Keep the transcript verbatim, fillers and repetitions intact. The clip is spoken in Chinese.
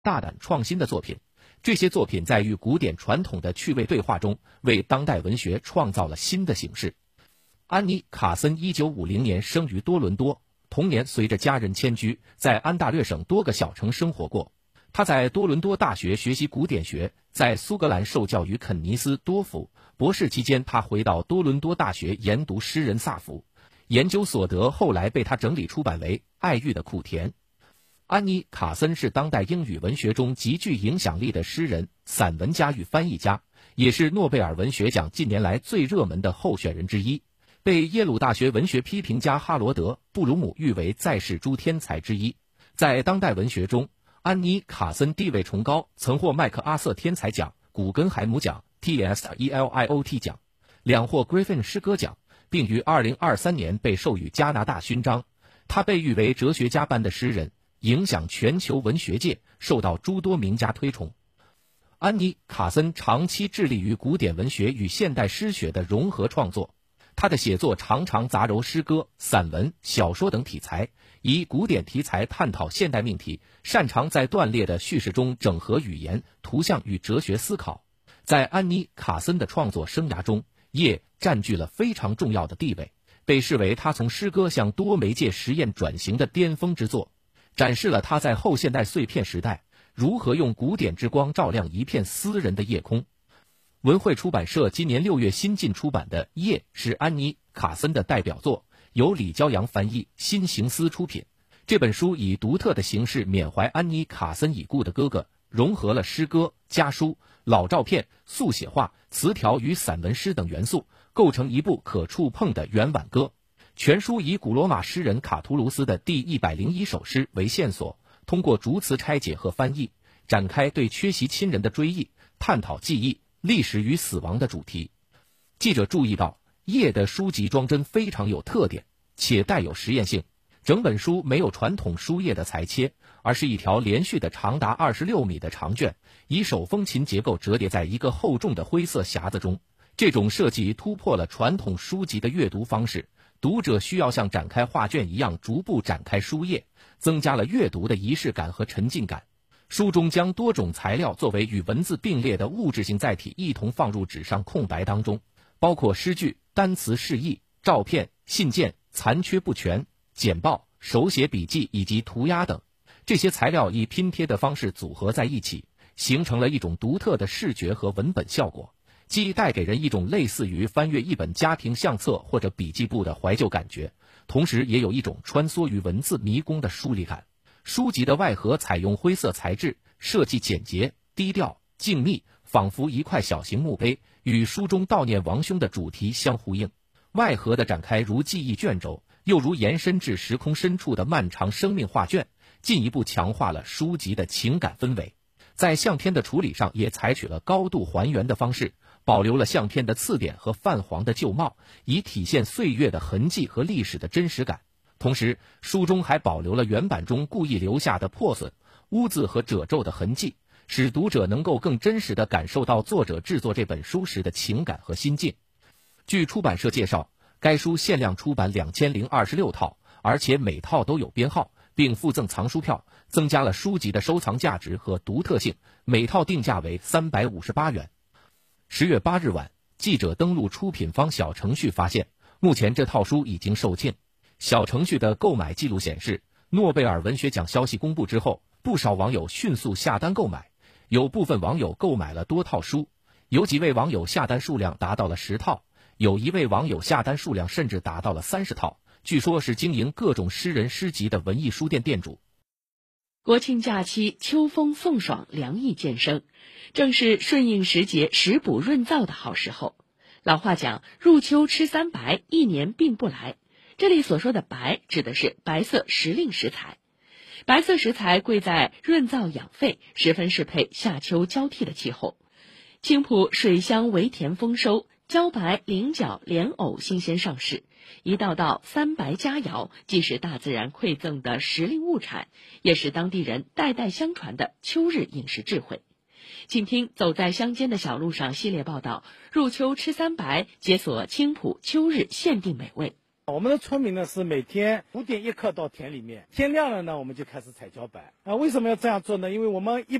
大胆创新的作品。这些作品在与古典传统的趣味对话中，为当代文学创造了新的形式。安妮·卡森一九五零年生于多伦多，童年随着家人迁居，在安大略省多个小城生活过。他在多伦多大学学习古典学，在苏格兰受教于肯尼斯多福。博士期间，他回到多伦多大学研读诗人萨福，研究所得后来被他整理出版为《爱欲的苦甜》。安妮·卡森是当代英语文学中极具影响力的诗人、散文家与翻译家，也是诺贝尔文学奖近年来最热门的候选人之一，被耶鲁大学文学批评家哈罗德·布鲁姆誉为在世诸天才之一。在当代文学中，安妮·卡森地位崇高，曾获麦克阿瑟天才奖、古根海姆奖 T S E L I O T 奖，两获 Griffin 诗歌奖，并于二零二三年被授予加拿大勋章。他被誉为哲学家般的诗人，影响全球文学界，受到诸多名家推崇。安妮·卡森长期致力于古典文学与现代诗学的融合创作，他的写作常常杂糅诗歌、散文、小说等题材，以古典题材探讨现代命题，擅长在断裂的叙事中整合语言、图像与哲学思考。在安妮·卡森的创作生涯中，夜占据了非常重要的地位，被视为他从诗歌向多媒介实验转型的巅峰之作，展示了他在后现代碎片时代如何用古典之光照亮一片私人的夜空。文汇出版社今年六月新近出版的《夜》是安妮·卡森的代表作，由李骄阳翻译，新行思出品。这本书以独特的形式缅怀安妮·卡森已故的哥哥，融合了诗歌、家书、老照片、速写画、词条与散文诗等元素，构成一部可触碰的圆挽歌。全书以古罗马诗人卡图卢斯的第一百零一首诗为线索，通过逐词拆解和翻译，展开对缺席亲人的追忆，探讨记忆、历史与死亡的主题。记者注意到，叶的书籍装帧非常有特点，且带有实验性。整本书没有传统书页的裁切，而是一条连续的长达二十六米的长卷，以手风琴结构折叠在一个厚重的灰色匣子中。这种设计突破了传统书籍的阅读方式，读者需要像展开画卷一样逐步展开书页，增加了阅读的仪式感和沉浸感。书中将多种材料作为与文字并列的物质性载体一同放入纸上空白当中，包括诗句、单词释义、照片、信件、残缺不全、简报、手写笔记以及涂鸦等。这些材料以拼贴的方式组合在一起，形成了一种独特的视觉和文本效果，既带给人一种类似于翻阅一本家庭相册或者笔记簿的怀旧感觉，同时也有一种穿梭于文字迷宫的疏离感。书籍的外盒采用灰色材质，设计简洁、低调、静谧，仿佛一块小型墓碑，与书中悼念王兄的主题相呼应。外盒的展开如记忆卷轴，又如延伸至时空深处的漫长生命画卷，进一步强化了书籍的情感氛围。在相片的处理上也采取了高度还原的方式，保留了相片的刺点和泛黄的旧帽，以体现岁月的痕迹和历史的真实感。同时，书中还保留了原版中故意留下的破损、污渍和褶皱的痕迹，使读者能够更真实地感受到作者制作这本书时的情感和心境。据出版社介绍，该书限量出版两千零二十六套，而且每套都有编号，并附赠藏书票，增加了书籍的收藏价值和独特性，每套定价为三百五十八元。十月八日晚，记者登录出品方小程序发现，目前这套书已经售罄。小程序的购买记录显示，诺贝尔文学奖消息公布之后，不少网友迅速下单购买，有部分网友购买了多套书，有几位网友下单数量达到了十套，有一位网友下单数量甚至达到了三十套，据说是经营各种诗人诗集的文艺书店店主。 国庆假期，秋风送爽，凉意渐生，正是顺应时节、食补润燥的好时候。老话讲，入秋吃三白，一年病不来。这里所说的白，指的是白色时令食材。白色食材贵在润燥养肺，十分适配夏秋交替的气候。青浦水乡围田丰收，茭白、菱角、莲藕新鲜上市，一道道三白佳肴，既是大自然馈赠的时令物产，也是当地人代代相传的秋日饮食智慧。请听《走在乡间的小路上》系列报道，入秋吃三白，解锁青浦秋日限定美味。 我们的村民呢是每天五点一刻到田里面，天亮了呢我们就开始采茭白。啊，为什么要这样做呢？因为我们一